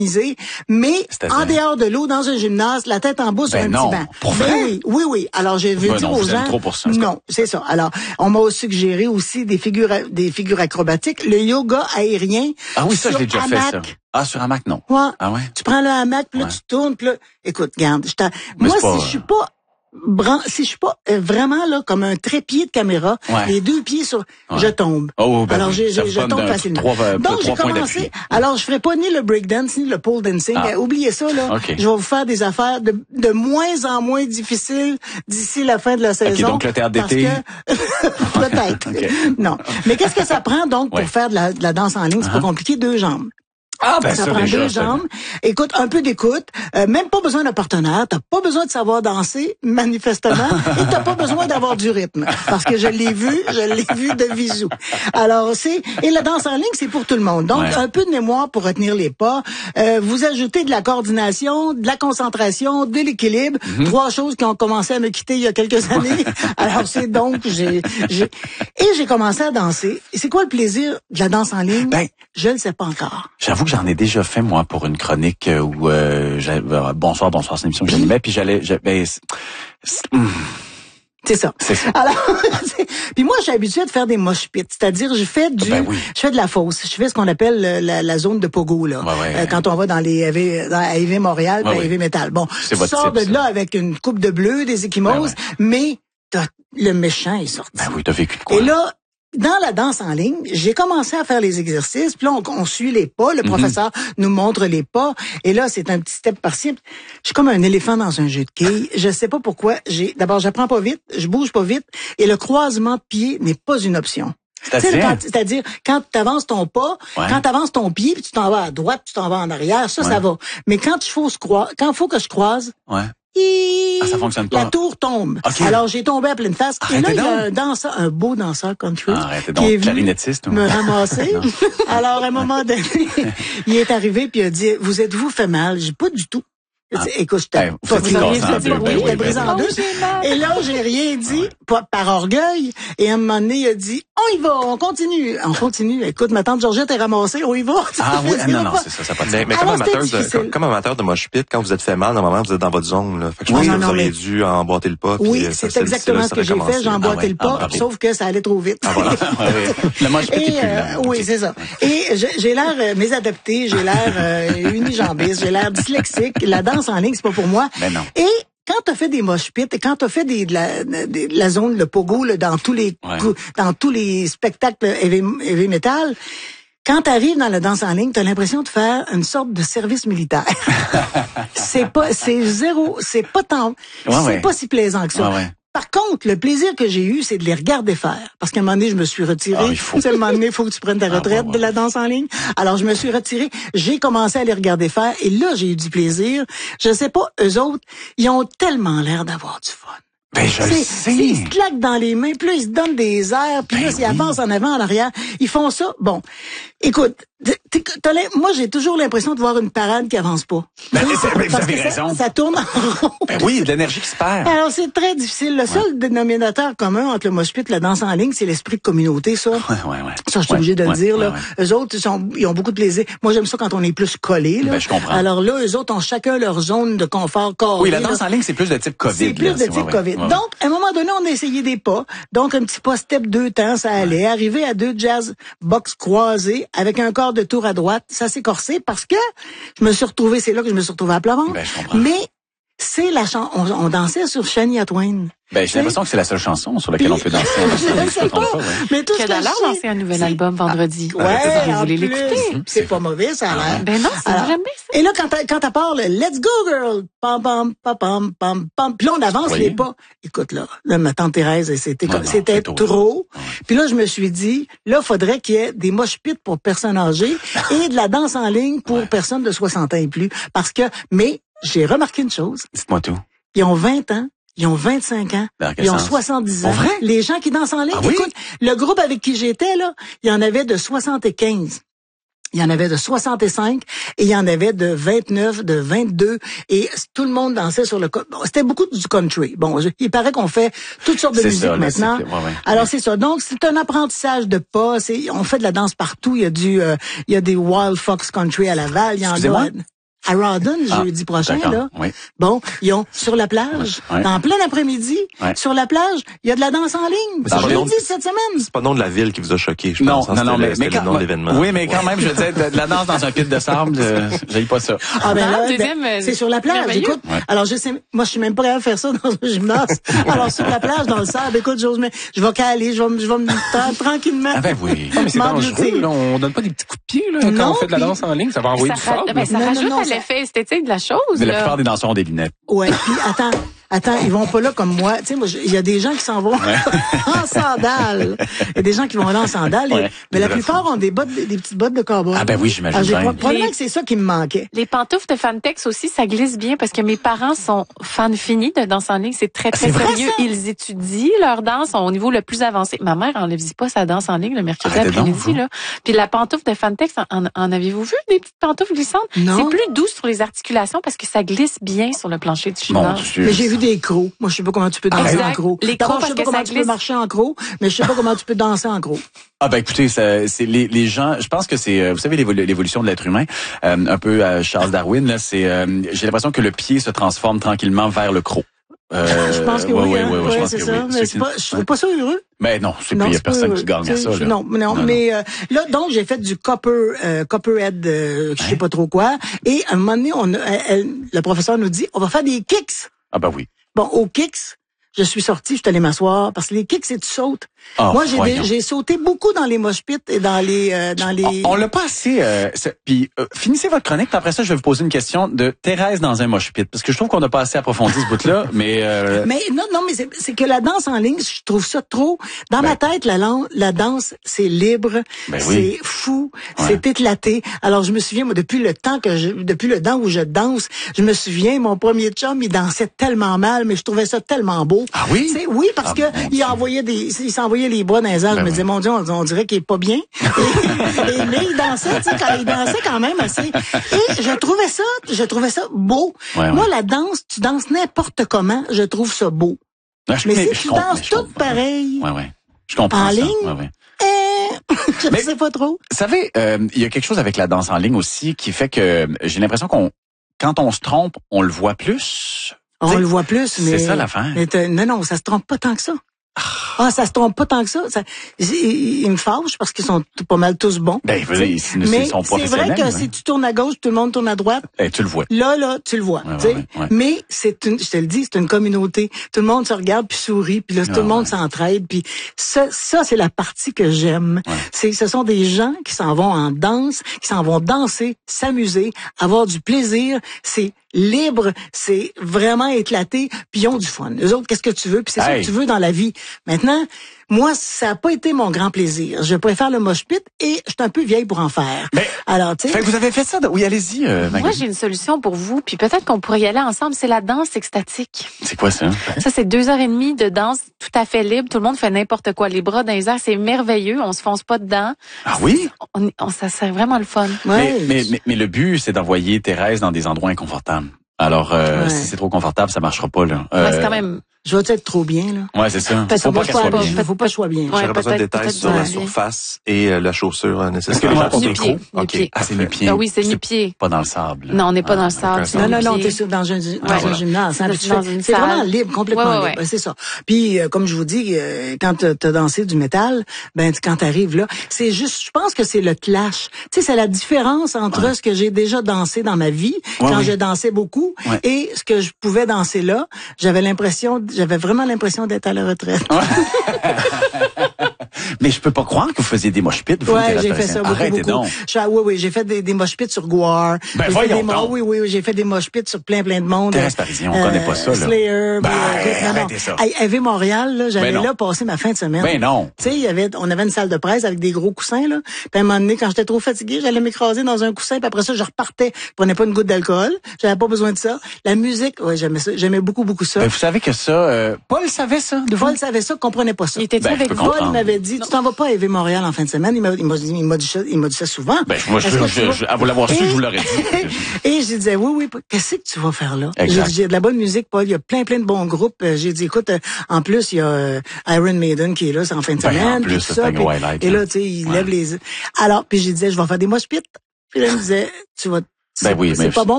mais en dehors de l'eau, dans un gymnase, la tête en bas sur un petit banc. Pour vrai? Oui. Alors, j'ai vu dire aux gens... Trop pour ça, non, c'est ça. Alors, on m'a suggéré aussi des figures acrobatiques, le yoga aérien. Ah oui, ça, je l'ai déjà fait, ça. Ah, sur hamac, non. Ouais. Ah ouais? Tu prends le hamac, puis là, tu tournes, puis là... Écoute, regarde, moi, si je suis pas... si je suis pas vraiment là comme un trépied de caméra, les deux pieds sur, je tombe. Oh, ben alors je tombe facilement. Donc j'ai commencé. Alors je ferai pas ni le breakdance ni le pole dancing. Oubliez ça là. Okay. Je vais vous faire des affaires de moins en moins difficiles d'ici la fin de la saison. Donc le théâtre d'été. Peut-être. Okay. Non. Mais qu'est-ce que ça prend donc pour faire de la danse en ligne? C'est pas compliqué, 2 jambes. Ah, ben ça prend 2 jambes. Écoute, un peu d'écoute. Même pas besoin d'un partenaire. T'as pas besoin de savoir danser, manifestement. Et t'as pas besoin d'avoir du rythme. Parce que je l'ai vu de visu. Alors, et la danse en ligne, c'est pour tout le monde. Donc, un peu de mémoire pour retenir les pas. Vous ajoutez de la coordination, de la concentration, de l'équilibre. 3 choses qui ont commencé à me quitter il y a quelques années. Alors, c'est donc, j'ai commencé à danser. Et c'est quoi le plaisir de la danse en ligne? Ben, je ne sais pas encore. J'avoue que j'en ai déjà fait, moi, pour une chronique où bonsoir, c'est une émission que j'animais, puis c'est ça. Alors, puis moi, je suis habituée de faire des mosh pits, c'est-à-dire je fais de la fosse. Je fais ce qu'on appelle la zone de pogo là. Quand on va dans les AV Montréal, AV Metal. Bon, tu sors de là avec une coupe de bleu, des échymoses, mais le méchant est sorti. Ben oui, t'as vécu de quoi. Et là, dans la danse en ligne, j'ai commencé à faire les exercices, puis là, on suit les pas, le professeur nous montre les pas, et là, c'est un petit step par-ci. Je suis comme un éléphant dans un jeu de quilles. Je sais pas pourquoi. D'abord, j'apprends pas vite, je bouge pas vite, et le croisement de pied n'est pas une option. C'est-à-dire, quand tu avances ton pas, quand tu avances ton pied, puis tu t'en vas à droite, tu t'en vas en arrière, ça va. Mais quand il faut que je croise, ça fonctionne pas. La tour tombe. Okay. Alors, j'ai tombé à pleine face. Arrêtez et là, il y a un beau danseur country qui est venu clarinettiste, me ramasser. Alors, à un moment donné, il est arrivé puis il a dit, vous êtes-vous fait mal? J'ai pas du tout. Écoute, j'étais brisé en deux. Et là, j'ai rien dit, par orgueil. Et à un moment donné, il a dit, on y va, on continue. Écoute, ma tante Georgette est ramassée, on y va. Ah oui, non, c'est ça pas de mais comme amateur de mosh pit, quand vous êtes fait mal, normalement, vous êtes dans votre zone, là. Fait que je pense que vous auriez dû emboîter le pas. Oui, c'est exactement ce que j'ai fait. J'ai emboîté le pas, sauf que ça allait trop vite. Voilà. Le mosh pit est plus lent. Oui, c'est ça. Et j'ai l'air mésadapté, j'ai l'air unijambiste, j'ai l'air dyslexique. La danse en ligne, c'est pas pour moi. Mais non. Et quand t'as fait des mosh pits et quand t'as fait de la zone, le pogo, là, dans tous les spectacles heavy metal, quand t'arrives dans la danse en ligne, t'as l'impression de faire une sorte de service militaire. c'est pas si plaisant que ça. Par contre, le plaisir que j'ai eu, c'est de les regarder faire. Parce qu'à un moment donné, je me suis retirée. À un moment donné, il faut que tu prennes ta retraite de la danse en ligne. Alors, je me suis retirée. J'ai commencé à les regarder faire. Et là, j'ai eu du plaisir. Je sais pas, eux autres, ils ont tellement l'air d'avoir du fun. Ben, je le sais. Ils se claquent dans les mains, puis là, ils se donnent des airs, puis là, ils avancent en avant, en arrière. Ils font ça. Bon. Écoute, moi, j'ai toujours l'impression de voir une parade qui avance pas. Ben, vous avez raison. Ça tourne en rond. Ben oui, il y a de l'énergie qui se perd. Alors, c'est très difficile. Le seul dénominateur commun entre le mosh pit et la danse en ligne, c'est l'esprit de communauté, ça. Ça, je suis obligé de le dire, là. Eux autres, ils ont beaucoup de plaisir. Moi, j'aime ça quand on est plus collés, là. Ben, je comprends. Alors là, eux autres ont chacun leur zone de confort carré. Oui, la danse en ligne, c'est plus de type COVID. C'est plus de type COVID. Donc, à un moment donné, on a essayé des pas. Donc, un petit pas step 2 temps, ça allait. Arriver à 2 jazz box croisés avec un corps de tour à droite, ça s'est corsé parce que c'est là que je me suis retrouvée à plat ventre. Ben, je comprends. Mais c'est la chanson, on dansait sur Shania Twain. Ben, j'ai l'impression que c'est la seule chanson sur laquelle on peut danser. Je sais pas. Mais tout ce que d'ailleurs lancé un nouvel album vendredi. Ouais, vous voulez l'écouter. C'est pas mauvais, ça a l'air. Ben non, j'aime bien ça. Et là, quand t'as parlé, let's go girl, pam pam pam pam pam pam, puis là on avance les pas. Écoute là, ma tante Thérèse, c'était trop. Puis là, je me suis dit, là, faudrait qu'il y ait des mosh pits pour personnes âgées et de la danse en ligne pour personnes de 60 ans et plus, mais j'ai remarqué une chose. Dites-moi tout. Ils ont 20 ans. Ils ont 25 ans. Ils ont 70 ans. Vrai? Les gens qui dansent en ligne. Ah oui? Écoute, le groupe avec qui j'étais, là, il y en avait de 75. Il y en avait de 65 et il y en avait de 29, de 22 et tout le monde dansait sur le... Bon, c'était beaucoup du country. Bon, il paraît qu'on fait toutes sortes de musique maintenant. Alors c'est ça. Donc c'est un apprentissage de pas. On fait de la danse partout. Il y a des Wild Fox Country à Laval. Il y en a à Rawdon jeudi prochain là. Oui. Bon, ils ont sur la plage, en plein après-midi, sur la plage, il y a de la danse en ligne. C'est jeudi cette semaine. C'est pas le nom de la ville qui vous a choqué, je pense. Non, mais le nom de l'événement. Oui, mais quand même, je veux dire, de la danse dans un pit de sable, j'aille pas ça. Ah ben là, c'est sur la plage. Écoute, alors je sais, moi je suis même pas capable de faire ça dans un gymnase. Alors sur la plage, dans le sable, écoute, je vais caler, je vais me tranquillement. Ah ben oui. Mais c'est dangereux, là. On donne pas des petits coups de pied, là, quand on fait de la danse en ligne. Ça va envoyer du sable. Ça rajoute l'effet esthétique de la chose. Mais la plupart des danseurs ont des lunettes. Ouais, puis attends, ils vont pas là comme moi. Tu sais, moi, il y a des gens qui s'en vont en sandales. Il y a des gens qui vont là en sandales. Mais la plupart ont des petites bottes de cowboy. Ah ben oui, j'imagine bien. Probablement que c'est ça qui me manquait. Les pantoufles de Fantex aussi, ça glisse bien parce que mes parents sont fans finis de danse en ligne. C'est très, très sérieux. Ils étudient leur danse au niveau le plus avancé. Ma mère enlève pas sa danse en ligne le mercredi après-midi, là. Puis la pantoufle de Fantex, en avez-vous vu des petites pantoufles glissantes? Non. C'est plus doux sur les articulations parce que ça glisse bien sur le plancher du gymnase. Mais j'ai vu des crocs. Moi, je sais pas comment tu peux danser en crocs. Les crocs, je sais pas comment tu peux marcher en crocs, mais je sais pas comment tu peux danser en crocs. Ah ben écoutez, c'est les gens. Je pense que c'est, vous savez, l'évolution de l'être humain, un peu à Charles Darwin. Là, c'est, j'ai l'impression que le pied se transforme tranquillement vers le croc. Je pense que oui, c'est ça. Mais je trouve pas ça heureux. Mais non, il y a personne qui gagne à ça. Là. Non, mais là, donc j'ai fait du Copperhead, je sais pas trop quoi. Et à un moment donné, le professeur nous dit, on va faire des kicks. Ah ben oui. Bon, aux kicks, je suis sortie, je suis allée m'asseoir parce que les kicks, c'est tu sautes. Oh, moi, j'ai sauté beaucoup dans les mosh pits et dans les On l'a pas assez. Puis finissez votre chronique. Puis après ça, je vais vous poser une question de Thérèse dans un mosh pit parce que je trouve qu'on n'a pas assez approfondi ce bout-là. Mais non, mais c'est que la danse en ligne, je trouve ça trop. Dans ma tête, la danse, c'est libre, c'est fou, c'est éclaté. Alors je me souviens, moi, depuis le temps où je danse, je me souviens, mon premier chum, il dansait tellement mal, mais je trouvais ça tellement beau. Ah oui? T'sais, oui, parce que il s'envoyait les bras dans les airs. Je me disais, mon Dieu, on dirait qu'il est pas bien. Mais il dansait, il dansait quand même assez. Et je trouvais ça beau. Moi, la danse, tu danses n'importe comment, je trouve ça beau. Mais si tu danses toutes pareilles. Je comprends en ça. ligne. Je sais pas trop. Vous savez, il y a quelque chose avec la danse en ligne aussi qui fait que j'ai l'impression quand on se trompe, on le voit plus. On le voit plus, mais... C'est ça l'affaire. Non, ça se trompe pas tant que ça. Ça se trompe pas tant que ça. Ils me fâchent parce qu'ils sont pas mal tous bons. Ben, ils sont professionnels. C'est vrai que si tu tournes à gauche, tout le monde tourne à droite. Tu le vois. Là, tu le vois. Mais je te le dis, c'est une communauté. Tout le monde se regarde puis sourit, puis là, tout le monde s'entraide. Puis ça, c'est la partie que j'aime. Ce sont des gens qui s'en vont en danse, qui s'en vont danser, s'amuser, avoir du plaisir. C'est libre, c'est vraiment éclaté, puis ils ont du fun. Eux autres, qu'est-ce que tu veux? Puis c'est ça que tu veux dans la vie. Maintenant, moi, ça n'a pas été mon grand plaisir. Je préfère le mosh pit et je suis un peu vieille pour en faire. Mais, alors, tu sais. Vous avez fait ça? Oui, allez-y, Magali. Moi, j'ai une solution pour vous, puis peut-être qu'on pourrait y aller ensemble. C'est la danse extatique. C'est quoi ça? Ça, c'est 2h30 de danse tout à fait libre. Tout le monde fait n'importe quoi. Les bras dans les airs, c'est merveilleux. On se fonce pas dedans. Ah oui? Ça serait vraiment le fun. Mais le but, c'est d'envoyer Thérèse dans des endroits inconfortables. Alors, si c'est trop confortable, ça marchera pas, là. C'est quand même... Je vais être trop bien, là. Ouais, c'est ça. Faut pas qu'elle soit bien. Faut pas que je sois bien. J'aurais besoin de détails sur la surface et la chaussure nécessaire. Est-ce que les nu-pieds. OK. Ah, c'est nu-pieds. Ah oui, c'est nu-pieds. Pas dans le sable. Non, on n'est pas dans le sable. Non, t'es dans un gymnase. C'est vraiment libre, complètement libre. C'est ça. Puis, comme je vous dis, quand t'as dansé du métal, quand t'arrives là, c'est juste, je pense que c'est le clash. Tu sais, c'est la différence entre ce que j'ai déjà dansé dans ma vie, quand je dansais beaucoup, et ce que je pouvais danser là. J'avais vraiment l'impression d'être à la retraite. Mais je peux pas croire que vous faisiez des mosh pits. J'ai fait ça beaucoup. Donc. Oui, j'ai fait des mosh pits sur Gwar. Voyons donc. Oui, j'ai fait des mosh pits sur plein de monde. Thérèse Parisien, on connaît pas ça, là. Slayer. Arrêtez ça. AV Montréal, là, j'allais là passer ma fin de semaine. Ben non. Tu sais, on avait une salle de presse avec des gros coussins, là. Puis à un moment donné, quand j'étais trop fatiguée, j'allais m'écraser dans un coussin, puis après ça, je repartais. Je prenais pas une goutte d'alcool. J'avais pas besoin de ça. La musique, j'aimais ça. J'aimais beaucoup ça. Vous savez que ça, Paul savait ça, Paul savait ça, comprenait pas ça. Il était avec Paul m'avait dit, dit, tu t'en vas pas à EV Montréal en fin de semaine. Il m'a dit ça souvent. Ben, moi, à vous l'avoir su, je vous l'aurais dit. Et je disais, oui, qu'est-ce que tu vas faire là? J'ai de la bonne musique, Paul. Il y a plein de bons groupes. J'ai dit, écoute, en plus, il y a Iron Maiden qui est là, c'est en fin de semaine. En plus, tout ça, et là, tu sais, il lève les... Alors, puis j'ai dit, je vais faire des mosh pits. Puis là, il me disait, c'est pas bon